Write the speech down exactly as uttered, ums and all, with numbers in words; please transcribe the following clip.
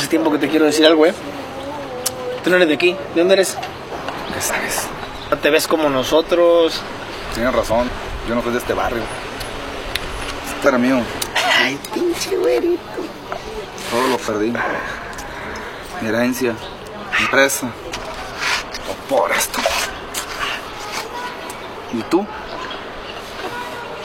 hace tiempo que te quiero decir algo, ¿eh? Tú no eres de aquí. ¿De dónde eres? ¿Qué sabes? No te ves como nosotros. Tienes razón. Yo no soy de este barrio. Este era mío. Ay, pinche güerito. Todo lo perdí. Mi herencia, mi empresa. Todo por esto. ¿Y tú?